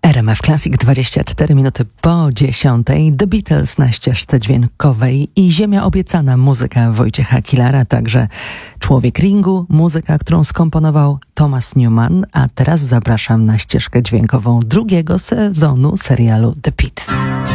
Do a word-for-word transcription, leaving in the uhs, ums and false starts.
R M F Classic, dwadzieścia cztery minuty po dziesiątej. The Beatles na ścieżce dźwiękowej i Ziemia obiecana, muzyka Wojciecha Kilara, także Człowiek ringu, muzyka, którą skomponował Thomas Newman. A teraz zapraszam na ścieżkę dźwiękową drugiego sezonu serialu The Pitt.